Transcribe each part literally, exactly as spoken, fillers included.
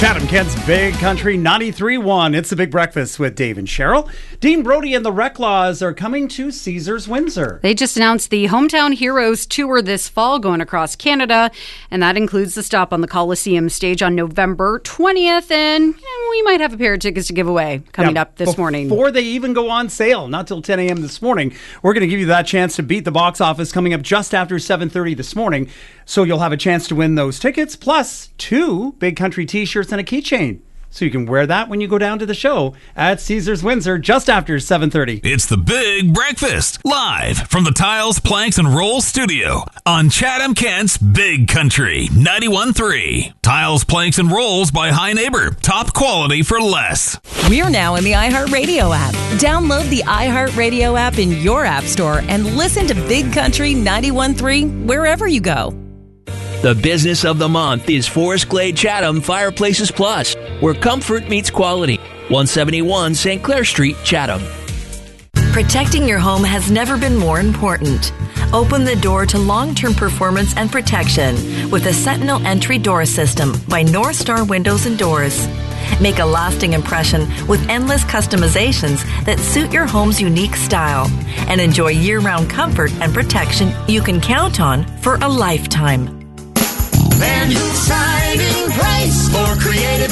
Chatham Kent's Big Country ninety-three point one. It's the Big Breakfast with Dave and Cheryl. Dean Brody and the Reclaws are coming to Caesars Windsor. They just announced the Hometown Heroes Tour this fall going across Canada, and that includes the stop on the Coliseum stage on November twentieth, and eh, we might have a pair of tickets to give away coming yeah, up this morning. Before they even go on sale, not till ten a.m. this morning. We're going to give you that chance to beat the box office coming up just after seven thirty this morning, so you'll have a chance to win those tickets, plus two Big Country t-shirts and a keychain. So you can wear that when you go down to the show at Caesars Windsor just after seven thirty. It's the Big Breakfast, live from the Tiles, Planks, and Rolls studio on Chatham Kent's Big Country ninety-one point three. Tiles, Planks, and Rolls by High Neighbor. Top quality for less. We're now in the iHeartRadio app. Download the iHeartRadio app in your app store and listen to Big Country ninety-one point three wherever you go. The business of the month is Forest Glade Chatham Fireplaces Plus, where comfort meets quality. one seventy-one Saint Clair Street, Chatham. Protecting your home has never been more important. Open the door to long-term performance and protection with the Sentinel Entry Door System by North Star Windows and Doors. Make a lasting impression with endless customizations that suit your home's unique style, and enjoy year-round comfort and protection you can count on for a lifetime. Van Hool Siding Price for creative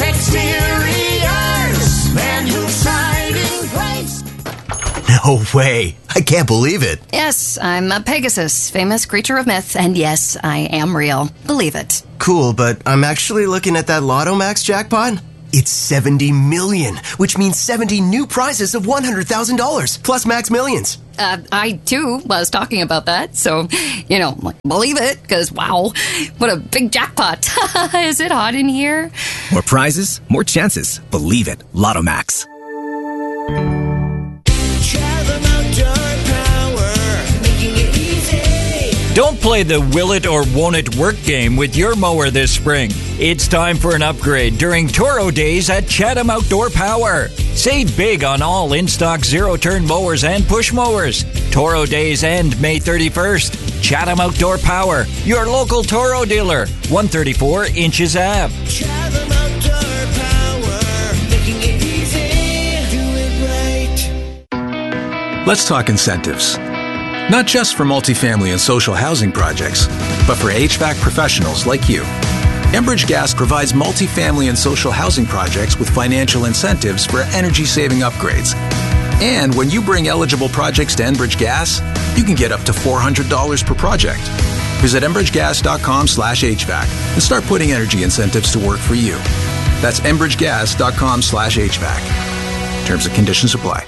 exteriors. Van Hool Siding Price. No way. I can't believe it. Yes, I'm a Pegasus, famous creature of myth, and yes, I am real. Believe it. Cool, but I'm actually looking at that Lotto Max jackpot. It's seventy million, which means seventy new prizes of one hundred thousand dollars, plus Max Millions. Uh, I, too, was talking about that, so, you know, believe it, because, wow, what a big jackpot. Is it hot in here? More prizes, more chances. Believe it. Lotto Max. Don't play the will it or won't it work game with your mower this spring. It's time for an upgrade during Toro Days at Chatham Outdoor Power. Save big on all in-stock zero-turn mowers and push mowers. Toro Days end May thirty-first. Chatham Outdoor Power, your local Toro dealer, one thirty-four Inches Ave. Chatham Outdoor Power, making it easy, do it right. Let's talk incentives. Not just for multifamily and social housing projects, but for H V A C professionals like you. Enbridge Gas provides multifamily and social housing projects with financial incentives for energy-saving upgrades. And when you bring eligible projects to Enbridge Gas, you can get up to four hundred dollars per project. Visit enbridgegas.com slash HVAC and start putting energy incentives to work for you. That's enbridgegas.com slash HVAC. Terms and conditions apply.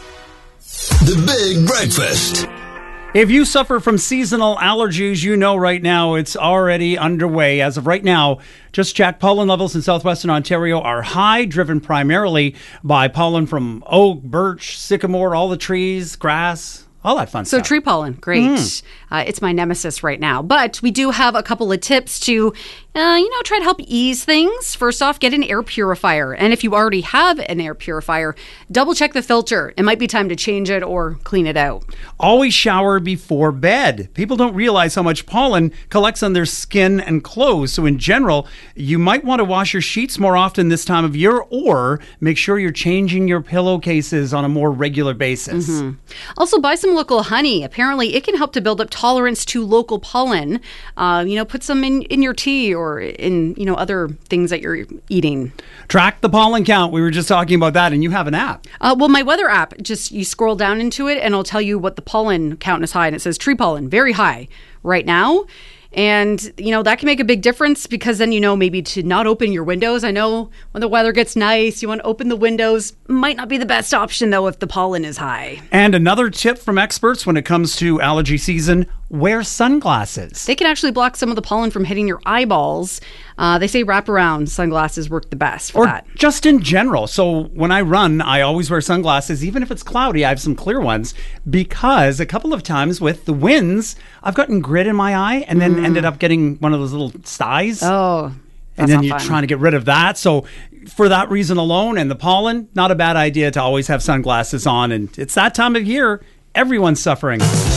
The Big Breakfast. If you suffer from seasonal allergies, you know right now it's already underway. As of right now, just check, pollen levels in southwestern Ontario are high, driven primarily by pollen from oak, birch, sycamore, all the trees, grass, all that fun so stuff. So tree pollen, great. Mm. Uh, it's my nemesis right now. But we do have a couple of tips to, uh, you know, try to help ease things. First off, get an air purifier. And if you already have an air purifier, double check the filter. It might be time to change it or clean it out. Always shower before bed. People don't realize how much pollen collects on their skin and clothes. So in general, you might want to wash your sheets more often this time of year, or make sure you're changing your pillowcases on a more regular basis. Mm-hmm. Also, buy some local honey. Apparently, it can help to build up tolerance to local pollen. Uh, you know, put some in, in your tea or in, you know, other things that you're eating. Track the pollen count. We were just talking about that, and you have an app. Uh, well, my weather app, just you scroll down into it, and it'll tell you what the pollen count is high, and it says tree pollen, very high right now. And, you know, that can make a big difference, because then you know maybe to not open your windows. I know when the weather gets nice, you want to open the windows. Might not be the best option, though, if the pollen is high. And another tip from experts when it comes to allergy season, wear sunglasses. They can actually block some of the pollen from hitting your eyeballs. Uh, they say wraparound sunglasses work the best for or that. Just in general. So when I run, I always wear sunglasses, even if it's cloudy. I have some clear ones, because a couple of times with the winds, I've gotten grit in my eye and then mm. ended up getting one of those little styes. Oh, and then you're fun. trying to get rid of that. So for that reason alone, and the pollen, not a bad idea to always have sunglasses on. And it's that time of year, everyone's suffering.